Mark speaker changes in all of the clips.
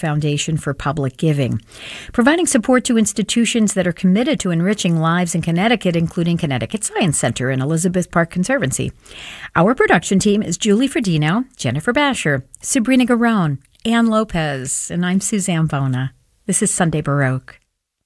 Speaker 1: Foundation for Public Giving, providing support to institutions that are committed to enriching lives in Connecticut, including Connecticut Science Center and Elizabeth Park Conservancy. Our production team is Julie Fredino, Jennifer Basher, Sabrina Garone, Ann Lopez, and I'm Suzanne Bona. This is Sunday Baroque.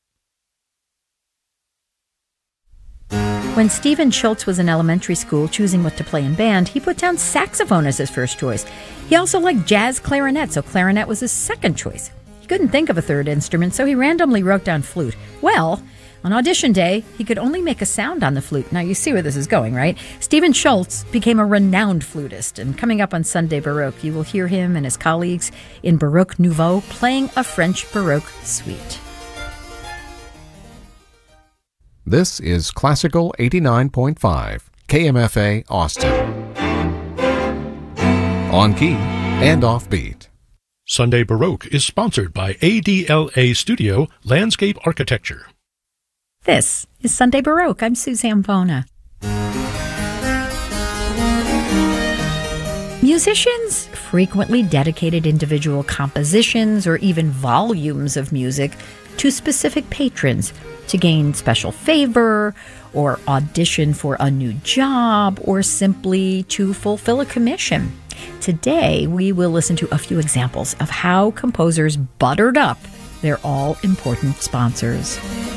Speaker 1: When Stephen Schultz was in elementary school choosing what to play in band, he put down saxophone as his first choice. He also liked jazz clarinet, so clarinet was his second choice. He couldn't think of a third instrument, so he randomly wrote down flute. Well, on audition day, he could only make a sound on the flute. Now, you see where this is going, right? Stephen Schultz became a renowned flutist, and coming up on Sunday Baroque, you will hear him and his colleagues in Baroque Nouveau playing a French Baroque suite.
Speaker 2: This is Classical 89.5, KMFA Austin. On key and offbeat.
Speaker 3: Sunday Baroque is sponsored by ADLA Studio Landscape Architecture.
Speaker 1: This is Sunday Baroque. I'm Suzanne Bona. Musicians frequently dedicated individual compositions or even volumes of music to specific patrons to gain special favor or audition for a new job or simply to fulfill a commission. Today, we will listen to a few examples of how composers buttered up their all-important sponsors.